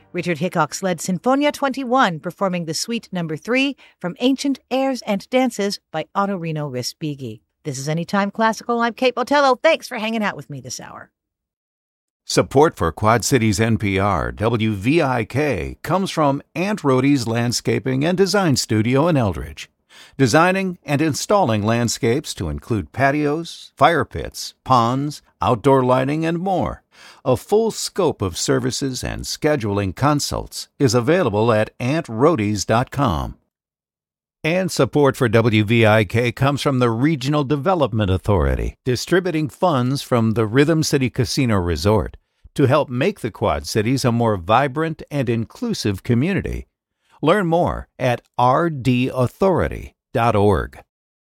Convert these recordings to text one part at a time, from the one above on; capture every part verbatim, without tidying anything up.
Richard Hickok's led Sinfonia twenty-one, performing the Suite Number three from Ancient Airs and Dances by Ottorino Respighi. This is Anytime Classical. I'm Kate Botello. Thanks for hanging out with me this hour. Support for Quad Cities N P R, W V I K, comes from Aunt Rhody's Landscaping and Design Studio in Eldridge. Designing and installing landscapes to include patios, fire pits, ponds, outdoor lighting, and more. A full scope of services and scheduling consults is available at aunt rhodys dot com. And support for W V I K comes from the Regional Development Authority, distributing funds from the Rhythm City Casino Resort to help make the Quad Cities a more vibrant and inclusive community. Learn more at r d authority dot org.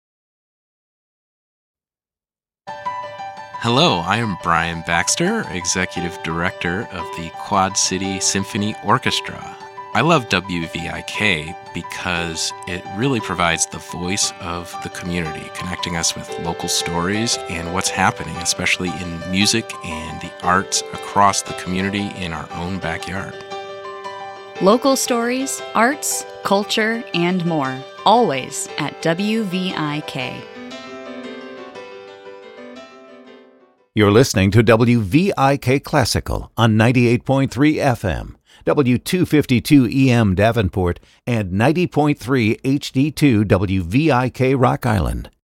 Hello, I am Brian Baxter, Executive Director of the Quad City Symphony Orchestra. I love W V I K because it really provides the voice of the community, connecting us with local stories and what's happening, especially in music and the arts across the community in our own backyard. Local stories, arts, culture, and more, always at W V I K. You're listening to W V I K Classical on ninety-eight point three F M, W two fifty-two E M Davenport, and ninety point three H D two W V I K Rock Island.